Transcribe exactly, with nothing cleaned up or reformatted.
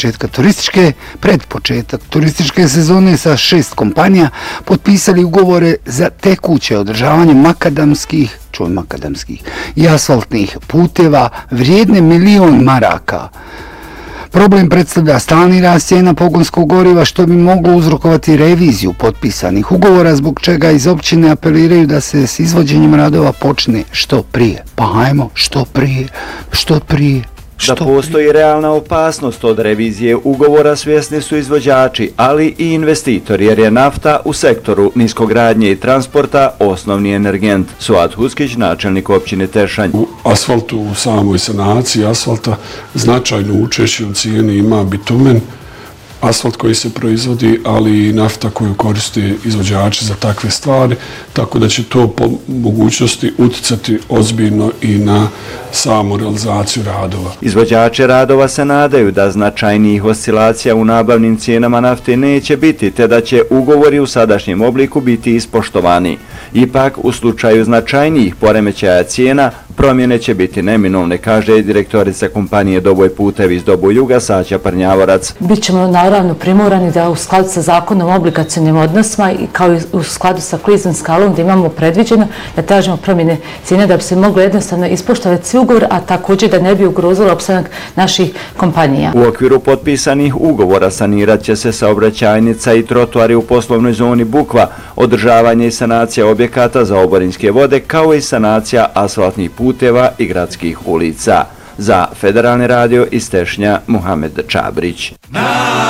početka turističke, pred početak turističke sezone sa šest kompanija potpisali ugovore za tekuće održavanje makadamskih, čuj makadamskih i asfaltnih puteva vrijedne milion maraka. Problem predstavlja stalni rast cijena pogonskog goriva što bi moglo uzrokovati reviziju potpisanih ugovora, zbog čega iz općine apeliraju da se s izvođenjem radova počne što prije. Pa hajmo, što prije, što prije. Da postoji realna opasnost od revizije ugovora svjesni su izvođači, ali i investitori, jer je nafta u sektoru niskogradnje i transporta osnovni energent. Suad Huskić, načelnik općine Tešanj. U asfaltu, u samoj sanaciji asfalta, značajno učešće u cijeni ima bitumen, asfalt koji se proizvodi, ali i nafta koju koriste izvođači za takve stvari, tako da će to po mogućnosti utjecati ozbiljno i na samu realizaciju radova. Izvođači radova se nadaju da značajnijih oscilacija u nabavnim cijenama nafte neće biti, te da će ugovori u sadašnjem obliku biti ispoštovani. Ipak, u slučaju značajnijih poremećaja cijena, promjene će biti neminovne, kaže direktorica kompanije Doboj putevi iz Doboj juga Saća Prnjavorac. Bićemo naravno primorani da u skladu sa zakonom o obligacionim odnosima i kao i u skladu sa kliznom skalom da imamo predviđeno da tražimo promjene cijene da bi se moglo jednostavno ispoštovati ugovor, a također da ne bi ugrozilo opstanak naših kompanija. U okviru potpisanih ugovora sanirat će se saobraćajnica i trotoari u poslovnoj zoni Bukva, održavanje i sanacija objekata za oborinske vode, kao i sanacija asfaltnih puteva i gradskih ulica. Za Federalni radio iz Tešnja, Muhamed Čabrić.